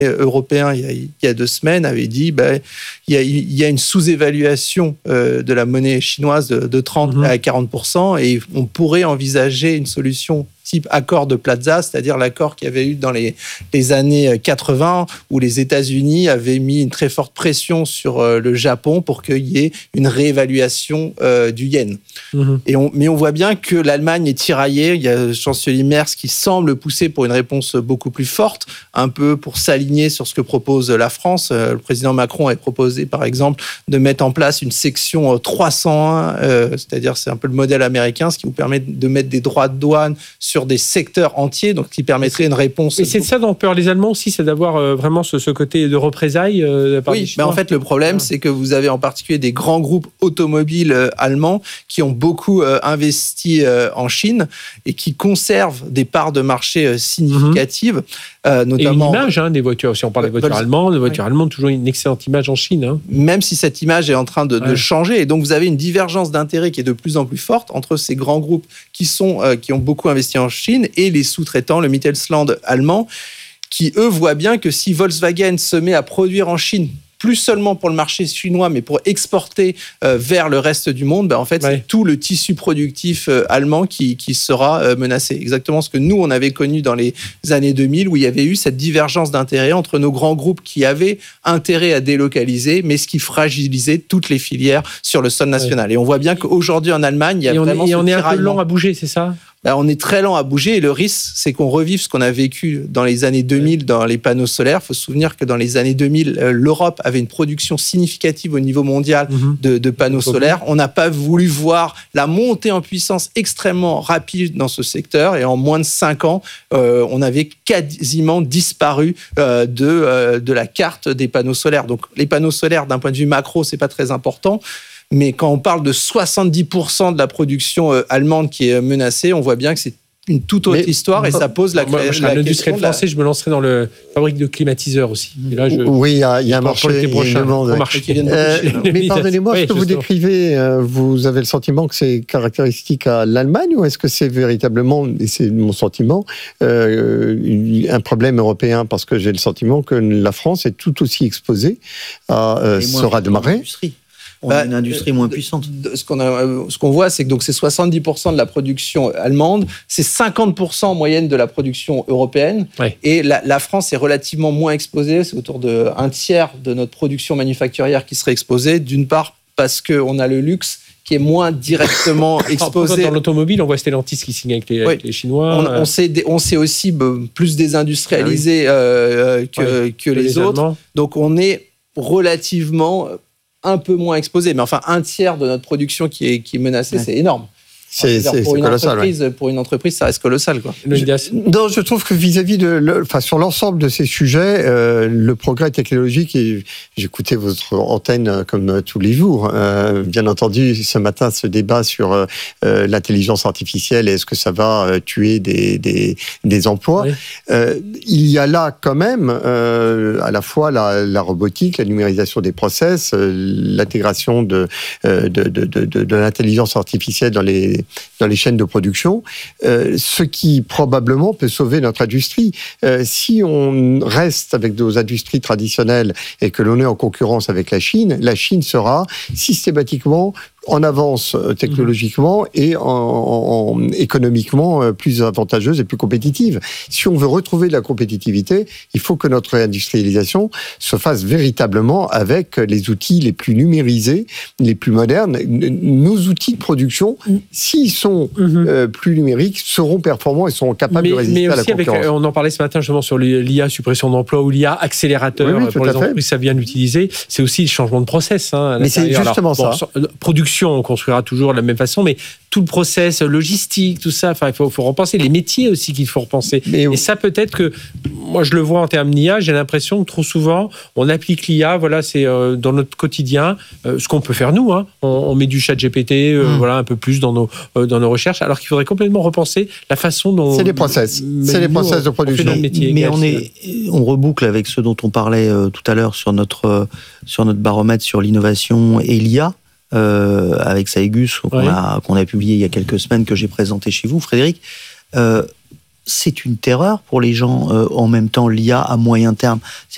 européen il y a 2 semaines avait dit il y a une sous-évaluation de la monnaie chinoise de 30 à 40% et on pourrait envisager une solution type accord de Plaza, c'est-à-dire l'accord qu'il y avait eu dans les années 80 où les États-Unis avaient mis une très forte pression sur le Japon pour qu'il y ait une réévaluation du yen. Mais on voit bien que l'Allemagne est tiraillée. Il y a le chancelier Merz qui semble pousser pour une réponse beaucoup plus forte, un peu pour s'aligner sur ce que propose la France. Le président Macron a proposé, par exemple, de mettre en place une section 301, c'est-à-dire c'est un peu le modèle américain, ce qui vous permet de mettre des droits de douane sur des secteurs entiers, donc qui permettrait une réponse. Et c'est de ça dont ont peur les Allemands aussi, c'est d'avoir vraiment ce côté de représailles par des Chinois. En fait, le problème, c'est que vous avez en particulier des grands groupes automobiles allemands qui ont beaucoup investi en Chine et qui conservent des parts de marché significatives. Notamment, et une image des voitures, si on parle des voitures allemandes, les voitures allemandes ont toujours une excellente image en Chine. Même si cette image est en train de changer. Et donc, vous avez une divergence d'intérêt qui est de plus en plus forte entre ces grands groupes qui ont beaucoup investi en Chine et les sous-traitants, le Mittelstand allemand, qui, eux, voient bien que si Volkswagen se met à produire en Chine, plus seulement pour le marché chinois, mais pour exporter vers le reste du monde, en fait, c'est tout le tissu productif allemand qui sera menacé. Exactement ce que nous, on avait connu dans les années 2000, où il y avait eu cette divergence d'intérêt entre nos grands groupes qui avaient intérêt à délocaliser, mais ce qui fragilisait toutes les filières sur le sol national. Et on voit bien qu'aujourd'hui, en Allemagne, il y a vraiment ce tiraillement. Et on est un peu lent à bouger, c'est ça ? On est très lent à bouger et le risque, c'est qu'on revive ce qu'on a vécu dans les années 2000 dans les panneaux solaires. Il faut se souvenir que dans les années 2000, l'Europe avait une production significative au niveau mondial de panneaux solaires. On n'a pas voulu voir la montée en puissance extrêmement rapide dans ce secteur et en moins de 5 ans, on avait quasiment disparu de la carte des panneaux solaires. Donc les panneaux solaires, d'un point de vue macro, c'est pas très important. Mais quand on parle de 70% de la production allemande qui est menacée, on voit bien que c'est une toute autre histoire et ça pose la question. L'industriel français, je me lancerai dans la fabrique de climatiseurs aussi. Et là, oui, il y a un marché. Mais pardonnez-moi, ce que vous décrivez, vous avez le sentiment que c'est caractéristique à l'Allemagne ou est-ce que c'est véritablement, et c'est mon sentiment, un problème européen? Parce que j'ai le sentiment que la France est tout aussi exposée à ce raz-de-marée. On a une industrie moins puissante. Ce qu'on voit, c'est que donc c'est 70% de la production allemande, c'est 50% en moyenne de la production européenne. Et la France est relativement moins exposée. C'est autour d'un tiers de notre production manufacturière qui serait exposée. D'une part, parce qu'on a le luxe qui est moins directement exposé. Dans l'automobile, on voit Stellantis qui signe avec les Chinois. On s'est aussi plus désindustrialisé que les autres. Donc on est relativement un peu moins exposé, mais enfin un tiers de notre production qui est menacée, c'est énorme. C'est colossal. Pour une entreprise, ça reste colossal, quoi. Non, je trouve que vis-à-vis sur l'ensemble de ces sujets, le progrès technologique, et j'écoutais votre antenne comme tous les jours. Bien entendu, ce matin, ce débat sur l'intelligence artificielle, est-ce que ça va tuer des emplois? Il y a là quand même à la fois la robotique, la numérisation des process, l'intégration de l'intelligence artificielle dans les chaînes de production, ce qui probablement peut sauver notre industrie. Si on reste avec nos industries traditionnelles et que l'on est en concurrence avec la Chine sera systématiquement en avance technologiquement et économiquement plus avantageuse et plus compétitive. Si on veut retrouver de la compétitivité, il faut que notre réindustrialisation se fasse véritablement avec les outils les plus numérisés, les plus modernes. Nos outils de production, s'ils sont plus numériques, seront performants et seront capables de résister à la concurrence. On en parlait ce matin justement sur l'IA suppression d'emploi ou l'IA accélérateur pour les entreprises, ça vient d'utiliser. C'est aussi le changement de process. Mais c'est justement ça. Production, on construira toujours de la même façon, mais tout le process logistique, tout ça, il faut repenser. Les métiers aussi qu'il faut repenser. Et ça, peut-être que, moi je le vois en termes d'IA, j'ai l'impression que trop souvent, on applique l'IA, c'est dans notre quotidien, ce qu'on peut faire nous. On met du chat GPT, un peu plus dans nos recherches, alors qu'il faudrait complètement repenser la façon dont... C'est les process. C'est les process de production. Mais on reboucle avec ce dont on parlait tout à l'heure sur notre baromètre sur l'innovation et l'IA. Avec Saegus qu'on a publié il y a quelques semaines, que j'ai présenté chez vous, Frédéric. C'est une terreur pour les gens en même temps, l'IA à moyen terme.